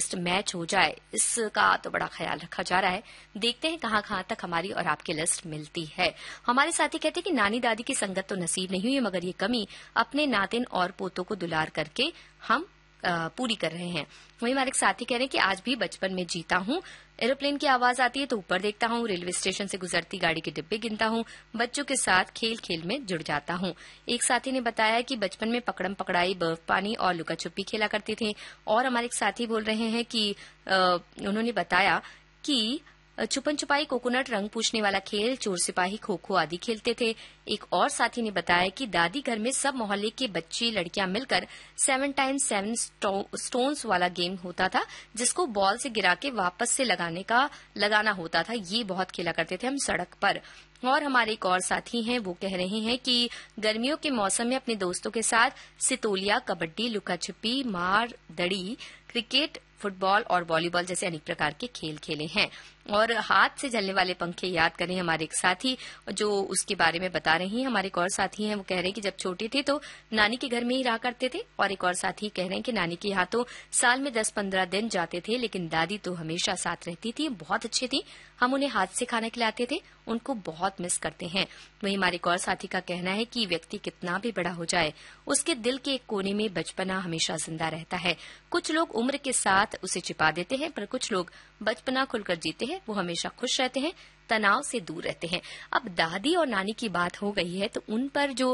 List match हो जाए, इसका तो बड़ा ख्याल रखा जा रहा है। देखते हैं कहाँ तक हमारी और आपकी लिस्ट मिलती है। हमारे साथी कहते हैं कि नानी दादी की संगत तो नसीब नहीं हुई, मगर ये कमी अपने नातिन और पोतों को दुलार करके हम पूरी कर रहे हैं। वहीं हमारे साथी कह रहे हैं कि आज भी बचपन में जीता हूँ। एरोप्लेन की आवाज आती है तो ऊपर देखता हूँ, रेलवे स्टेशन से गुजरती गाड़ी के डिब्बे गिनता हूँ, बच्चों के साथ खेल खेल में जुड़ जाता हूँ। एक साथी ने बताया कि बचपन में पकड़म पकड़ाई, बर्फ पानी और लुका छुपी खेला करते थे। और हमारे एक साथी बोल रहे हैं कि उन्होंने बताया कि छुपन छुपाई, कोकोनट, रंग पूछने वाला खेल, चोर सिपाही, खो खो आदि खेलते थे। एक और साथी ने बताया कि दादी घर में सब मोहल्ले के बच्चे लड़कियां मिलकर 7 टाइम्स 7 स्टोन्स वाला गेम होता था, जिसको बॉल से गिरा के वापस से लगाना होता था। ये बहुत खेला करते थे हम सड़क पर। और हमारे एक और साथी हैं, वो कह रहे हैं कि गर्मियों के मौसम में अपने दोस्तों के साथ सितोलिया, कबड्डी, लुका छिपी, मार दड़ी, क्रिकेट, फुटबॉल और वॉलीबॉल जैसे अनेक प्रकार के खेल खेले हैं। और हाथ से जलने वाले पंखे याद करें हमारे एक साथी, जो उसके बारे में बता रही हैं। हमारे एक और साथी हैं, वो कह रहे हैं कि जब छोटे थे तो नानी के घर में ही रहा करते थे। और एक और साथी कह रहे हैं कि नानी के यहाँ तो साल में 10-15 दिन जाते थे, लेकिन दादी तो हमेशा साथ रहती थी, बहुत अच्छी थी, हम उन्हें हाथ से खाना खिलाते थे, उनको बहुत मिस करते हैं। वहीं हमारे एक और साथी का कहना है कि व्यक्ति कितना भी बड़ा हो जाए, उसके दिल के एक कोने में बचपना हमेशा जिंदा रहता है। कुछ लोग उम्र के साथ उसे छिपा देते हैं, पर कुछ लोग बचपना खुलकर जीते हैं, वो हमेशा खुश रहते हैं, तनाव से दूर रहते हैं। अब दादी और नानी की बात हो गई है तो उन पर जो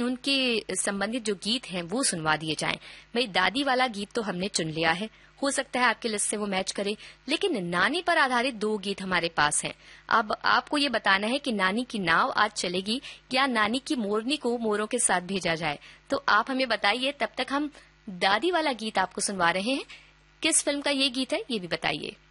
उनके संबंधित जो गीत हैं वो सुनवा दिए जाएं। भाई दादी वाला गीत तो हमने चुन लिया है, हो सकता है आपकी लिस्ट से वो मैच करे, लेकिन नानी पर आधारित 2 गीत हमारे पास हैं। अब आपको ये बताना है कि नानी की नाव आज चलेगी या नानी की मोरनी को मोरों के साथ भेजा जाए। तो आप हमें बताइए, तब तक हम दादी वाला गीत आपको सुनवा रहे हैं। किस फिल्म का ये गीत है ये भी बताइए।